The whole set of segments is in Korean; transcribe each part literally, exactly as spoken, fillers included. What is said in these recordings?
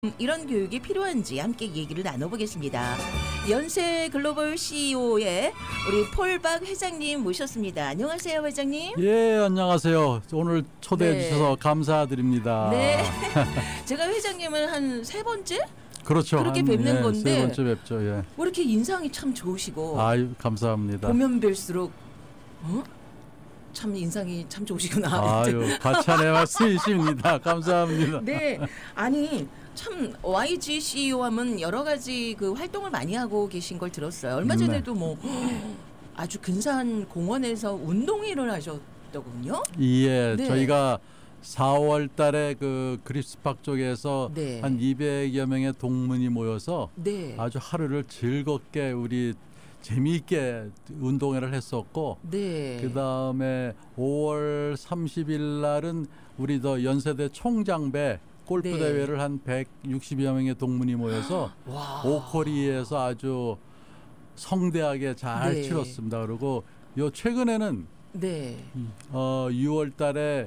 음, 이런 교육이 필요한지 함께 얘기를 나눠보겠습니다. 연세 글로벌 씨이오의 우리 폴박 회장님 모셨습니다. 안녕하세요, 회장님. 예, 안녕하세요. 오늘 초대해 네. 주셔서 감사드립니다. 네. 제가 회장님을 한 세 번째? 그렇죠. 그렇게 한, 뵙는 예, 건데 세 번째 뵙죠. 예. 왜 이렇게 인상이 참 좋으시고 아유, 감사합니다. 보면 뵐수록 어? 참 인상이 참 좋으시구나. 아유, 과찬의 말씀이십니다. 감사합니다. 네, 아니 참 와이지 씨이오 하면 여러 가지 그 활동을 많이 하고 계신 걸 들었어요. 얼마 네. 전에도 뭐 아주 근사한 공원에서 운동회를 하셨더군요. 예, 네. 저희가 사월 달에 그 그리스팍 쪽에서 네. 한 이백여 명의 동문이 모여서 네, 아주 하루를 즐겁게 우리 재미있게 운동회를 했었고, 네, 그 다음에 오월 삼십일 날은 우리 더 연세대 총장배 골프 네. 대회를 한 백육십여 명의 동문이 모여서 와, 오코리에서 아주 성대하게 잘 네. 치렀습니다. 그리고 요 최근에는 네, 어 유월 달에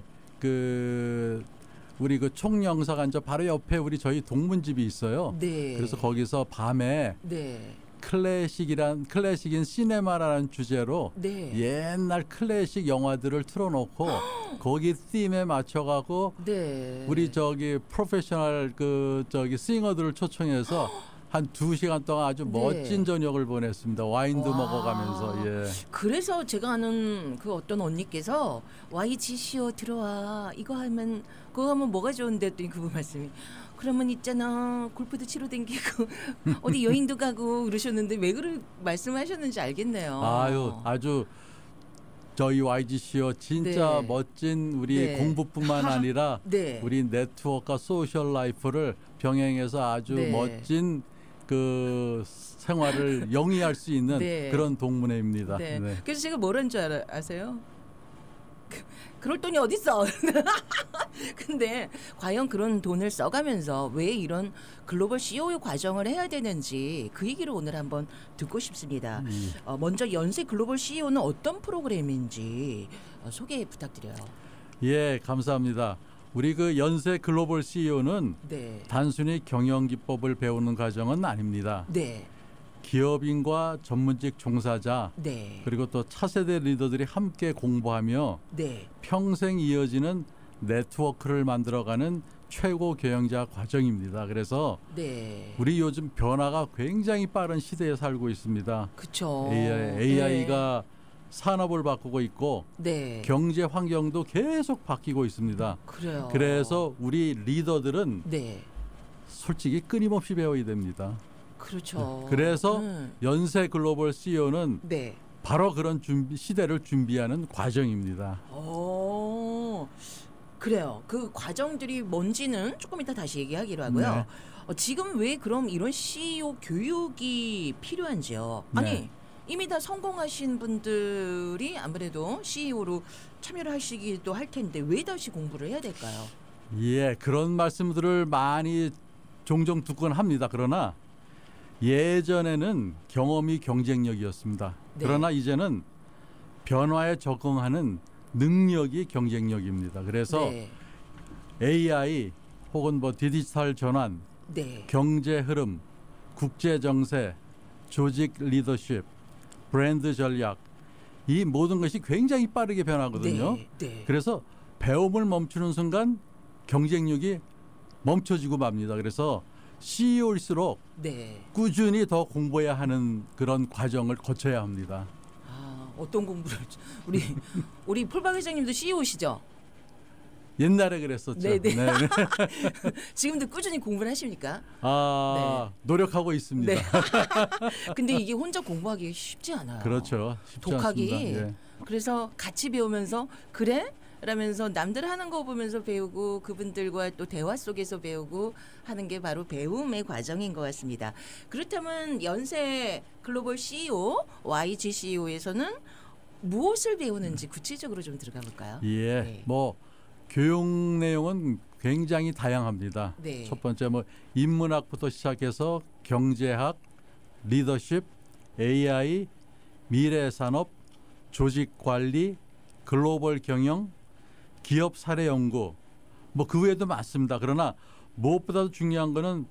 그 우리 그 총영사관저 바로 옆에 우리 저희 동문집이 있어요. 네, 그래서 거기서 밤에 네, 클래식이란 클래식인 시네마라는 주제로 네, 옛날 클래식 영화들을 틀어놓고 거기 팀에 맞춰가고 네, 우리 저기 프로페셔널 그 저기 싱어들을 초청해서 한 두 시간 동안 아주 네. 멋진 저녁을 보냈습니다. 와인도 와. 먹어가면서. 예. 그래서 제가 아는 그 어떤 언니께서 와이지 씨이오 들어와 이거 하면 그거 하면 뭐가 좋은데 했더니 그분 말씀이 그러면 있잖아 골프도 치러 댕기고 어디 여행도 가고 그러셨는데 왜 그런 말씀하셨는지 알겠네요. 아유 아주 저희 와이지씨요 진짜 네. 멋진 우리 네. 공부뿐만 아니라 네. 우리 네트워크와 소셜 라이프를 병행해서 아주 네. 멋진 그 생활을 영위할 수 있는 네. 그런 동문회입니다. 네. 네. 그래서 제가 뭐라는 줄 알아, 아세요? 그, 그럴 돈이 어딨어. 근데 과연 그런 돈을 써가면서 왜 이런 글로벌 씨이오 과정을 해야 되는지 그 얘기를 오늘 한번 듣고 싶습니다. 음. 어, 먼저 연세 글로벌 씨이오는 어떤 프로그램인지 어, 소개 부탁드려요. 예, 감사합니다. 우리 그 연세 글로벌 씨이오는 네. 단순히 경영 기법을 배우는 과정은 아닙니다. 네. 기업인과 전문직 종사자 네. 그리고 또 차세대 리더들이 함께 공부하며 네. 평생 이어지는 네트워크를 만들어가는 최고 경영자 과정입니다. 그래서 네. 우리 요즘 변화가 굉장히 빠른 시대에 살고 있습니다. 그쵸. 에이아이, 에이아이가 산업을 바꾸고 있고 네. 경제 환경도 계속 바뀌고 있습니다. 그래요. 그래서 우리 리더들은 네. 솔직히 끊임없이 배워야 됩니다. 그렇죠. 그래서 음. 연세 글로벌 씨이오는 네. 바로 그런 준비, 시대를 준비하는 과정입니다. 오, 그래요. 그 과정들이 뭔지는 조금 이따 다시 얘기하기로 하고요. 네. 어, 지금 왜 그럼 이런 씨이오 교육이 필요한지요? 아니, 네. 이미 다 성공하신 분들이 아무래도 씨이오로 참여를 하시기도 할 텐데 왜 다시 공부를 해야 될까요? 예, 그런 말씀들을 많이 종종 듣곤 합니다. 그러나 예전에는 경험이 경쟁력이었습니다. 네. 그러나 이제는 변화에 적응하는 능력이 경쟁력입니다. 그래서 네. 에이아이 혹은 뭐 디지털 전환, 네. 경제 흐름, 국제 정세, 조직 리더십, 브랜드 전략 이 모든 것이 굉장히 빠르게 변하거든요. 네. 네. 그래서 배움을 멈추는 순간 경쟁력이 멈춰지고 맙니다. 그래서 씨이오일수록 네. 꾸준히 더 공부해야 하는 그런 과정을 거쳐야 합니다. 아, 어떤 공부를 우리 우리 폴박 회장님도 씨이오시죠? 옛날에 그랬었죠. 네네. 네. 지금도 꾸준히 공부를 하십니까? 아, 노력하고 있습니다. 네. 근데 이게 혼자 공부하기 쉽지 않아요. 그렇죠. 쉽지 독학이. 않습니다. 예. 그래서 같이 배우면서 그래? 라면서 남들 하는 거 보면서 배우고 그분들과 또 대화 속에서 배우고 하는 게 바로 배움의 과정인 것 같습니다. 그렇다면 연세 글로벌 씨이오, 와이지 씨이오에서는 무엇을 배우는지 구체적으로 좀 들어가 볼까요? 예. 네. 뭐 교육 내용은 굉장히 다양합니다. 네. 첫 번째 뭐 인문학부터 시작해서 경제학, 리더십, 에이아이, 미래 산업, 조직 관리, 글로벌 경영, 기업 사례 연구 뭐 그 외에도 많습니다. 그러나 무엇보다도 중요한 거는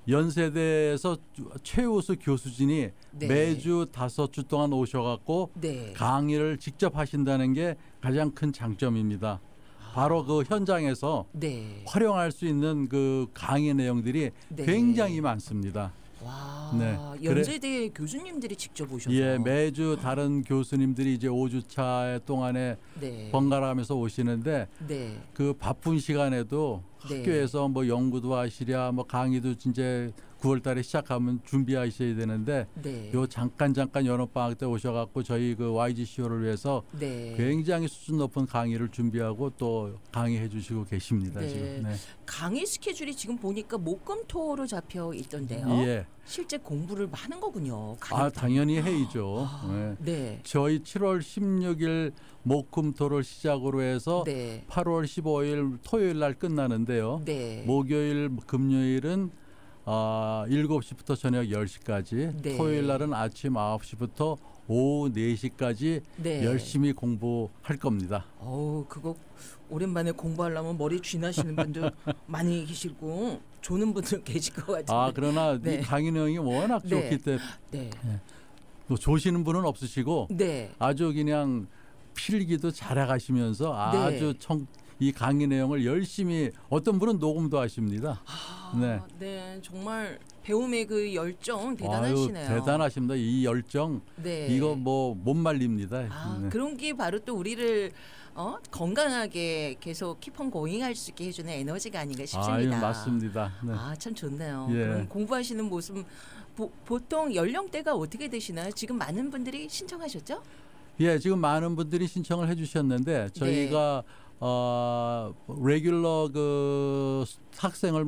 연세대에서 최우수 교수진이 네. 매주 다섯 주 동안 오셔갖고 네. 강의를 직접 하신다는 게 가장 큰 장점입니다. 바로 그 현장에서 네. 활용할 수 있는 그 강의 내용들이 네. 굉장히 많습니다. 와, 네. 연세대 교수님들이 직접 오셔서 예, 매주 다른 교수님들이 이제 오 주차 동안에 네. 번갈아가면서 오시는데 네. 그 바쁜 시간에도 네. 학교에서 뭐 연구도 하시랴 뭐 강의도 이제 구월 달에 시작하면 준비하셔야 되는데 네. 요 잠깐 잠깐 여름방학 때 오셔갖고 저희 그 와이지씨오를 위해서 네. 굉장히 수준 높은 강의를 준비하고 또 강의해 주시고 계십니다. 네. 지금. 네. 강의 스케줄이 지금 보니까 목금토로 잡혀 있던데요. 예. 실제 공부를 많은 거군요. 아 당연히 해이죠. 아, 네. 네. 저희 칠월 십육일 목금토를 시작으로 해서 네. 팔월 십오일 토요일 날 끝나는데요. 네. 목요일, 금요일은 아, 일곱 시부터 저녁 열 시까지, 네. 토요일 날은 아침 아홉 시부터 오후 네 시까지 네. 열심히 공부할 겁니다. 어우, 그거 오랜만에 공부하려면 머리 쥐나시는 분들 많이 계시고 조는 분들 계실 것 같은데. 아, 그러나 네. 이 강의 내용이 워낙 네. 좋기 때문에 네. 또 조시는 분은 없으시고 네. 아주 그냥 필기도 잘해가시면서 아주 청, 이 강의 내용을 열심히 어떤 분은 녹음도 하십니다. 아, 네. 네. 정말 배움의 그 열정 대단하시네요. 아유, 대단하십니다. 이 열정 네. 이거 뭐 못 말립니다. 아, 네. 그런 게 바로 또 우리를 어? 건강하게 계속 키폰 고잉 할 수 있게 해주는 에너지가 아닌가 싶습니다. 아유, 맞습니다. 네. 아, 참 좋네요. 예. 그럼 공부하시는 모습 보, 보통 연령대가 어떻게 되시나요? 지금 많은 분들이 신청하셨죠? 예, 지금 많은 분들이 신청을 해주셨는데 저희가 네. 어, 레귤러 그 학생을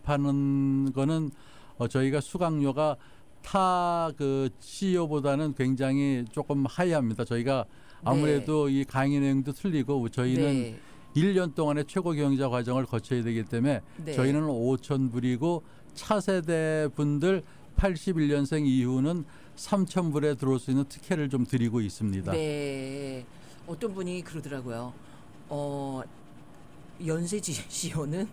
모집하는 거는 어, 저희가 수강료가 타 그 씨이오보다는 굉장히 조금 하이합니다. 저희가 아무래도 이 강의 내용도 틀리고 저희는 네. 일 년 동안의 최고 경영자 과정을 거쳐야 되기 때문에 네. 저희는 오천 불이고 차세대 분들 팔십일 년생 이후는 삼천 불에 들어올 수 있는 특혜를 좀 드리고 있습니다. 네. 어떤 분이 그러더라고요. 어, 연세지 씨오는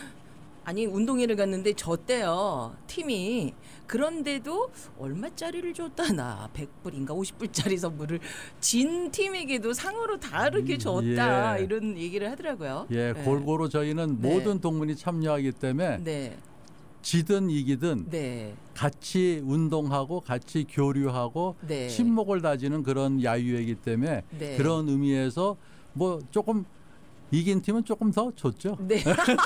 아니 운동회를 갔는데 졌대요. 팀이. 그런데도 얼마짜리를 줬다나 백 불인가 오십 불짜리 선물을 진 팀에게도 상으로 다르게 줬다. 예. 이런 얘기를 하더라고요. 예, 네. 골고루 저희는 네. 모든 동문이 참여하기 때문에 네. 지든 이기든 네. 같이 운동하고 같이 교류하고 네. 친목을 다지는 그런 야유이기 때문에 네. 그런 의미에서 뭐 조금 이긴 팀은 조금 더 좋죠. 네.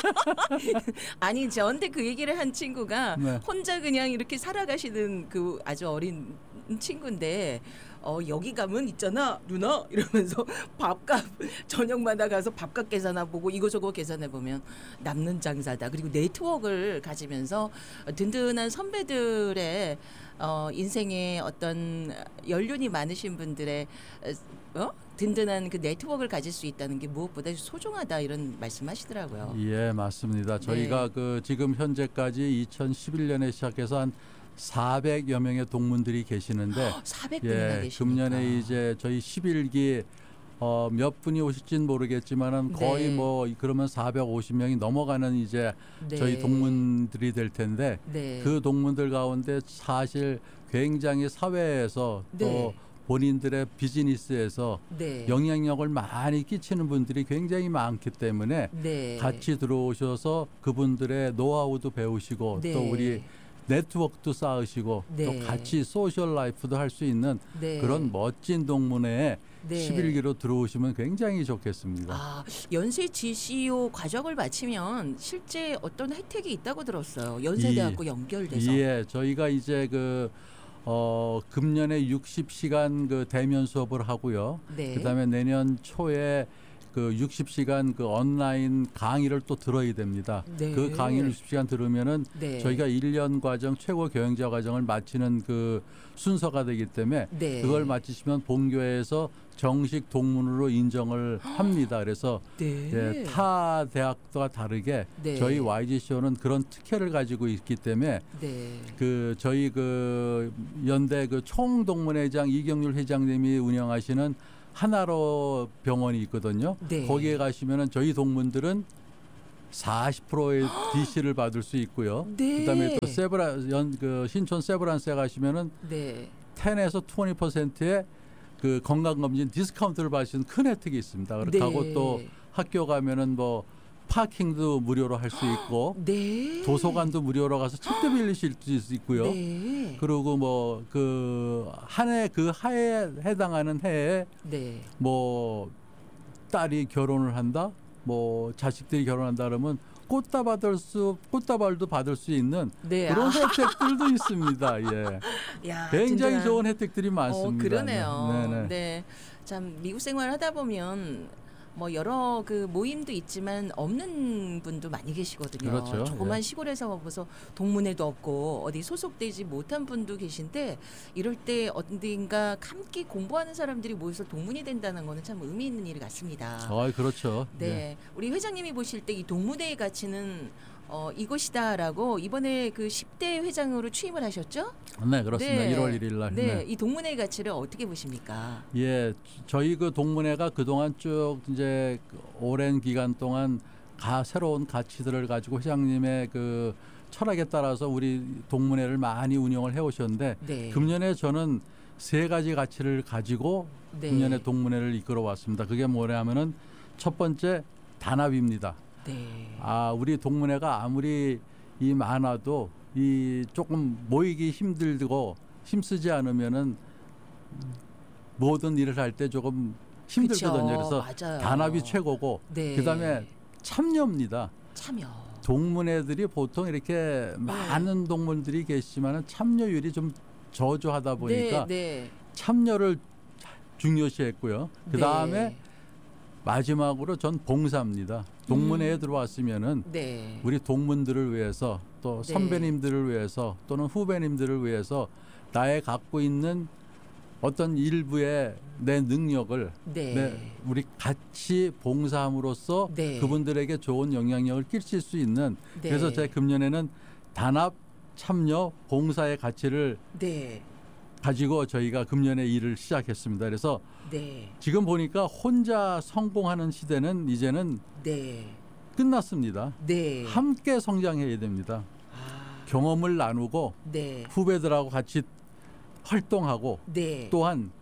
아니 저한테 그 얘기를 한 친구가 네. 혼자 그냥 이렇게 살아가시는 그 아주 어린 친구인데 어 여기 가면 있잖아 누나 이러면서 밥값 저녁마다 가서 밥값 계산해 보고 이거저거 계산해 보면 남는 장사다. 그리고 네트워크를 가지면서 든든한 선배들의 어 인생에 어떤 연륜이 많으신 분들의 어 든든한 그 네트워크를 가질 수 있다는 게 무엇보다 소중하다 이런 말씀하시더라고요. 예, 맞습니다. 저희가 네. 그 지금 현재까지 이천십일 년에 시작해서 한 사백여 명의 동문들이 계시는데 사백 분이나 예, 계시니까. 금년에 이제 저희 십일 기 어, 몇 분이 오실지는 모르겠지만은 거의 네. 뭐 그러면 사백오십 명이 넘어가는 이제 네. 저희 동문들이 될 텐데 네. 그 동문들 가운데 사실 굉장히 사회에서 또 네. 본인들의 비즈니스에서 네. 영향력을 많이 끼치는 분들이 굉장히 많기 때문에 네. 같이 들어오셔서 그분들의 노하우도 배우시고 네. 또 우리 네트워크도 쌓으시고 네. 또 같이 소셜 라이프도 할 수 있는 네. 그런 멋진 동문회에 네. 십일 기로 들어오시면 굉장히 좋겠습니다. 아, 연세지 씨이오 과정을 마치면 실제 어떤 혜택이 있다고 들었어요. 연세대학교 이- 연결돼서. 예, 저희가 이제 그 어, 금년에 육십 시간 그 대면 수업을 하고요. 네. 그다음에 내년 초에 그 육십 시간 그 온라인 강의를 또 들어야 됩니다. 네. 그 강의를 육십 시간 들으면은 네. 저희가 일 년 과정 최고 경영자 과정을 마치는 그 순서가 되기 때문에 네. 그걸 마치시면 본교에서 정식 동문으로 인정을 합니다. 그래서 네. 예, 타 대학과 다르게 네. 저희 와이지씨오는 그런 특혜를 가지고 있기 때문에 네. 그 저희 그 연대 그 총동문회장 이경률 회장님이 운영하시는 하나로 병원이 있거든요. 네. 거기에 가시면은 저희 동문들은 사십 퍼센트의 디씨를 받을 수 있고요. 네. 그다음에 또 세브란 연, 그 신촌 세브란스에 가시면은 네. 텐에서 이십 퍼센트의 그 건강검진 디스카운트를 받을 수 있는 큰 혜택이 있습니다. 그렇다고 네. 또 학교 가면은 뭐 파킹도 무료로 할 수 있고 네. 도서관도 무료로 가서 책도 빌리실 수 있고요. 네. 그리고 뭐 그 한 해 그 해에 해당하는 해에 네. 뭐 딸이 결혼을 한다, 뭐 자식들이 결혼한다 그러면 꽃다 받을 수 꽃다발도 받을 수 있는 네. 그런 아. 혜택들도 있습니다. 예, 야, 굉장히 든든한- 좋은 혜택들이 많습니다. 어, 그러네요. 네네. 네. 참 미국 생활 하다 보면 뭐 여러 그 모임도 있지만 없는 분도 많이 계시거든요. 그렇죠. 조그만 예. 시골에서 벌써 동문회도 없고 어디 소속되지 못한 분도 계신데 이럴 때 어딘가 함께 공부하는 사람들이 모여서 동문이 된다는 거는 참 의미 있는 일 같습니다. 아, 그렇죠. 네, 예. 우리 회장님이 보실 때 이 동문회의 가치는 어, 이것이다라고 이번에 그 십 대 회장으로 취임을 하셨죠? 네, 그렇습니다. 네. 일월 일일 날. 네, 네. 이 동문회의 가치를 어떻게 보십니까? 예, 저희 그 동문회가 그동안 쭉 이제 그 오랜 기간 동안 가 새로운 가치들을 가지고 회장님의 그 철학에 따라서 우리 동문회를 많이 운영을 해 오셨는데 네. 금년에 저는 세 가지 가치를 가지고 네. 금년에 동문회를 이끌어 왔습니다. 그게 뭐냐면은 첫 번째 단합입니다. 네. 아, 우리 동문회가 아무리 이 많아도 이 조금 모이기 힘들고 힘쓰지 않으면은 모든 일을 할 때 조금 힘들거든요. 그쵸, 그래서 맞아요. 단합이 최고고 네. 그다음에 참여입니다. 참여. 동문회들이 보통 이렇게 많은 동문들이 계시지만은 참여율이 좀 저조하다 보니까 네, 네. 참여를 중요시했고요. 그다음에 네. 마지막으로 전 봉사입니다. 동문회에 음. 들어왔으면은 네. 우리 동문들을 위해서 또 네. 선배님들을 위해서 또는 후배님들을 위해서 나의 갖고 있는 어떤 일부의 내 능력을 네. 내 우리 같이 봉사함으로써 네. 그분들에게 좋은 영향력을 끼칠 수 있는 네. 그래서 제 금년에는 단합, 참여, 봉사의 가치를 네. 가지고 저희가 금년에 일을 시작했습니다. 그래서 네. 지금 보니까 혼자 성공하는 시대는 이제는 네. 끝났습니다. 네. 함께 성장해야 됩니다. 아. 경험을 나누고 네. 후배들하고 같이 활동하고 네. 또한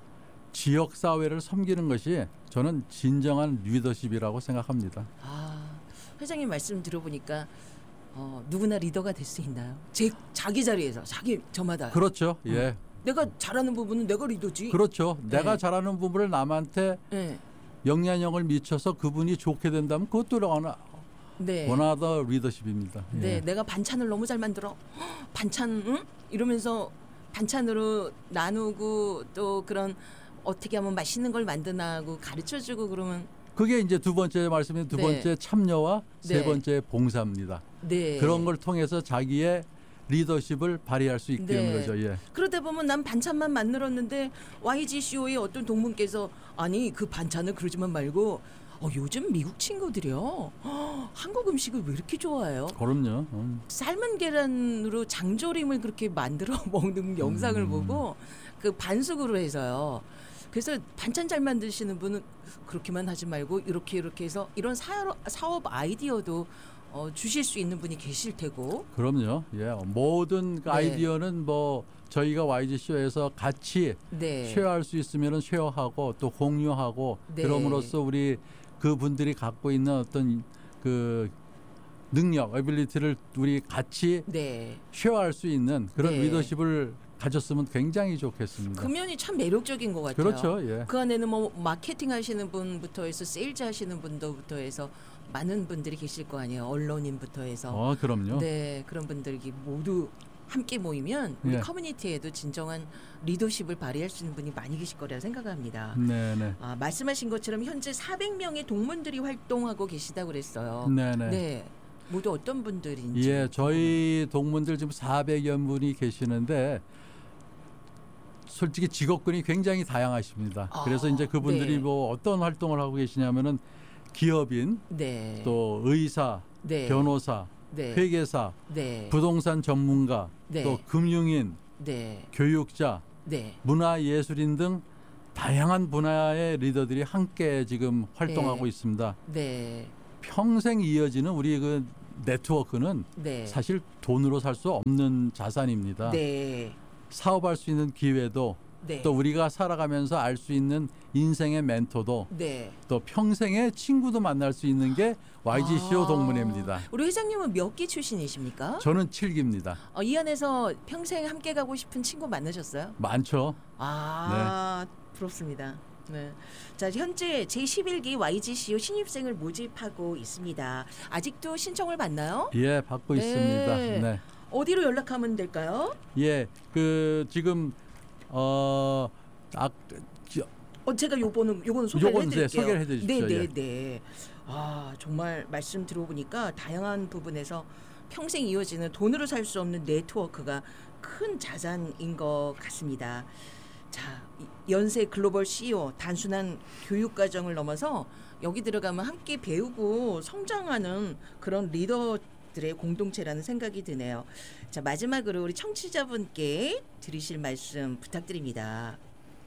지역 사회를 섬기는 것이 저는 진정한 리더십이라고 생각합니다. 아, 회장님 말씀 들어보니까 어, 누구나 리더가 될 수 있나요? 제 자기 자리에서 자기 저마다 그렇죠. 예. 내가 잘하는 부분은 내가 리더지. 그렇죠. 내가 네. 잘하는 부분을 남한테 네. 영향력을 미쳐서 그분이 좋게 된다면 그것도 원하, 네. 원하더 리더십입니다. 예. 네, 내가 반찬을 너무 잘 만들어. 헉, 반찬, 응? 이러면서 반찬으로 나누고 또 그런 어떻게 하면 맛있는 걸 만드나고 가르쳐주고 그러면 그게 이제 두 번째 말씀인 두 네. 번째 참여와 세 네. 번째 봉사입니다. 네. 그런 걸 통해서 자기의 리더십을 발휘할 수 있게 되는 네. 거죠. 예. 그러다 보면 난 반찬만 만들었는데 와이지씨오의 어떤 동문께서 아니 그 반찬을 그러지만 말고 어, 요즘 미국 친구들이요 헉, 한국 음식을 왜 이렇게 좋아해요? 그럼요. 음. 삶은 계란으로 장조림을 그렇게 만들어 먹는 영상을 음. 보고 그 반숙으로 해서요. 그래서 반찬 잘 만드시는 분은 그렇게만 하지 말고 이렇게 이렇게 해서 이런 사업, 사업 아이디어도 어, 주실 수 있는 분이 계실 테고. 그럼요. 예. 모든 그 네. 아이디어는 뭐 저희가 와이지쇼에서 같이 네. 쉐어할 수 있으면 쉐어하고 또 공유하고 네. 그럼으로써 우리 그 분들이 갖고 있는 어떤 그 능력, 에빌리티를 우리 같이 네. 쉐어할 수 있는 그런 네. 리더십을 가졌으면 굉장히 좋겠습니다. 그 면이 참 매력적인 것 같아요. 그렇죠. 예. 그 안에는 뭐 마케팅 하시는 분부터 해서 세일즈 하시는 분도부터 해서 많은 분들이 계실 거 아니에요. 언론인부터 해서. 어, 그럼요. 네, 그런 분들이 모두 함께 모이면 우리 예. 커뮤니티에도 진정한 리더십을 발휘할 수 있는 분이 많이 계실 거라 생각합니다. 네, 네. 아, 말씀하신 것처럼 현재 사백 명의 동문들이 활동하고 계시다고 그랬어요. 네, 네. 네. 모두 어떤 분들인지. 예, 저희 동문들 지금 사백여 분이 계시는데 솔직히 직업군이 굉장히 다양하십니다. 아, 그래서 이제 그분들이 네. 뭐 어떤 활동을 하고 계시냐면은 기업인, 네. 또 의사, 네. 변호사, 네. 회계사, 네. 부동산 전문가, 네. 또 금융인, 네. 교육자, 네. 문화예술인 등 다양한 분야의 리더들이 함께 지금 활동하고 네. 있습니다. 네. 평생 이어지는 우리 그 네트워크는 네. 사실 돈으로 살 수 없는 자산입니다. 네. 사업할 수 있는 기회도 네. 또 우리가 살아가면서 알 수 있는 인생의 멘토도 네. 또 평생의 친구도 만날 수 있는 게 와이지씨오 아. 동문회입니다. 우리 회장님은 몇 기 출신이십니까? 저는 칠 기입니다. 어, 이 안에서 평생 함께 가고 싶은 친구 만나셨어요? 많죠. 아, 부럽습니다. 네. 자, 현재 제십일 기 와이지씨오 신입생을 모집하고 있습니다. 아직도 신청을 받나요? 예, 받고 네. 있습니다. 네. 어디로 연락하면 될까요? 예, 그 지금 어, 아, 저, 어, 제가 요거는 요거는 소개를 요건 이제 해드릴게요. 소개를 해주십시오. 네, 예. 네, 네. 아, 정말 말씀 들어보니까 다양한 부분에서 평생 이어지는 돈으로 살 수 없는 네트워크가 큰 자산인 것 같습니다. 자, 이- 연세 글로벌 씨이오 단순한 교육 과정을 넘어서 여기 들어가면 함께 배우고 성장하는 그런 리더들의 공동체라는 생각이 드네요. 자, 마지막으로 우리 청취자분께 드리실 말씀 부탁드립니다.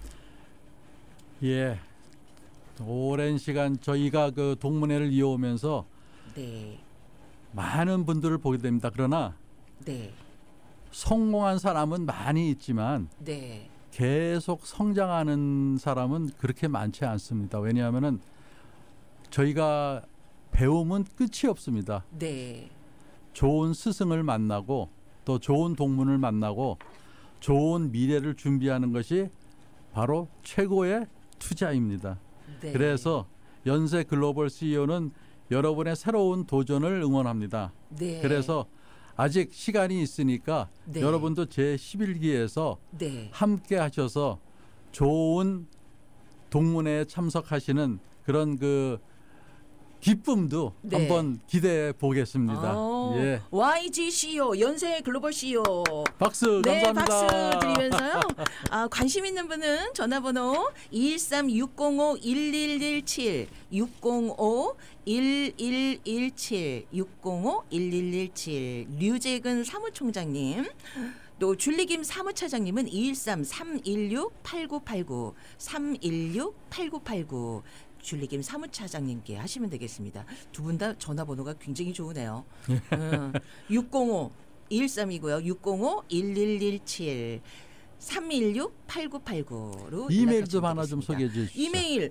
예. 오랜 시간 저희가 그 동문회를 이어오면서 네, 많은 분들을 보게 됩니다. 그러나 네, 성공한 사람은 많이 있지만 네, 계속 성장하는 사람은 그렇게 많지 않습니다. 왜냐하면은 저희가 배움은 끝이 없습니다. 네, 좋은 스승을 만나고 또 좋은 동문을 만나고 좋은 미래를 준비하는 것이 바로 최고의 투자입니다. 네. 그래서 연세 글로벌 씨이오는 여러분의 새로운 도전을 응원합니다. 네. 그래서 아직 시간이 있으니까 네. 여러분도 제십일 기에서 네. 함께 하셔서 좋은 동문회에 참석하시는 그런 그 기쁨도 네. 한번 기대해 보겠습니다. 아, 예. 와이지씨이오 연세 글로벌 씨이오. 박수 네, 감사합니다. 박수 드리면서요. 아, 관심 있는 분은 전화번호 이일삼 육공오 일일일칠 육공오 일일일칠 육공오 일일일칠 류재근 사무총장님, 또 줄리김 사무차장님은 이일삼 삼일육 팔구팔구 삼일육 팔구팔구 줄리김 사무차장님께 하시면 되겠습니다. 두 분 다 전화번호가 굉장히 좋으네요. 음, 육공오 일일삼이고요. 육공오 일일일칠 삼일육 팔구팔구로 이메일 좀 하나 좀 소개해 주십시오. 이메일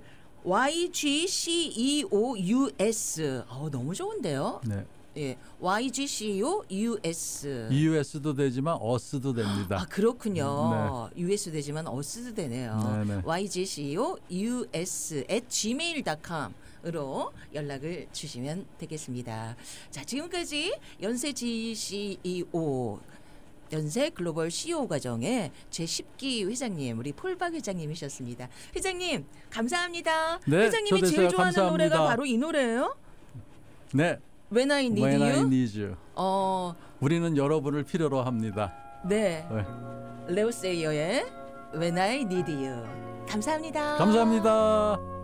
와이지씨이오유에스. 어, 너무 좋은데요. 네. 예, 와이지씨이오유에스. 이유에스도 되지만 어스도 됩니다. 아, 그렇군요. 유에스 되지만 어스도 되네요. 네, 네. 와이지씨이오유에스 at 지메일 닷컴으로 연락을 주시면 되겠습니다. 자, 지금까지 연세 지씨이오 연세 글로벌 씨이오 과정의 제십 기 회장님, 우리 폴박 회장님이셨습니다. 회장님, 감사합니다. 네, 회장님이 초대해주셔서 제일 좋아하는 감사합니다. 노래가 바로 이 노래예요? 네. When I Need When I You. need you. 어, 우리는 여러분을 필요로 합니다. 네. 네. 레오 세이어의 When I Need You. 감사합니다. 감사합니다.